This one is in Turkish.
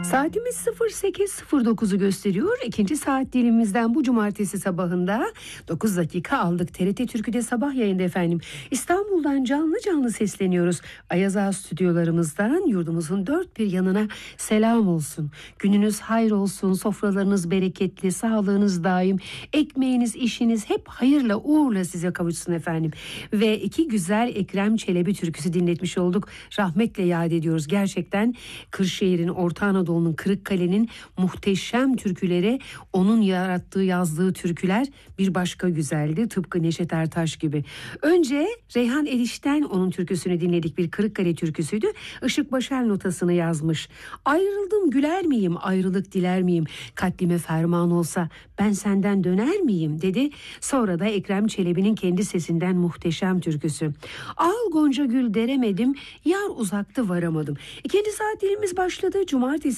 Saatimiz 08.09'u gösteriyor. İkinci saat dilimimizden bu cumartesi sabahında 9 dakika aldık. TRT Türkü'de sabah yayında efendim. İstanbul'dan canlı canlı sesleniyoruz. Ayaz Ağa stüdyolarımızdan yurdumuzun dört bir yanına selam olsun. Gününüz hayır olsun, sofralarınız bereketli, sağlığınız daim, ekmeğiniz, işiniz hep hayırla, uğurla size kavuşsun efendim. Ve iki güzel Ekrem Çelebi türküsü dinletmiş olduk. Rahmetle yad ediyoruz. Gerçekten Kırşehir'in, Orta Anadolu'nun, Kırıkkale'nin muhteşem türküleri, onun yarattığı, yazdığı türküler bir başka güzeldi. Tıpkı Neşet Ertaş gibi. Önce Reyhan Eriş'ten onun türküsünü dinledik. Bir Kırıkkale türküsüydü. Işık Başar notasını yazmış. Ayrıldım güler miyim, ayrılık diler miyim? Katlime ferman olsa ben senden döner miyim dedi. Sonra da Ekrem Çelebi'nin kendi sesinden muhteşem türküsü. Al Gonca Gül deremedim, yar uzaktı varamadım. İkinci saat dilimiz başladı. Cumartesi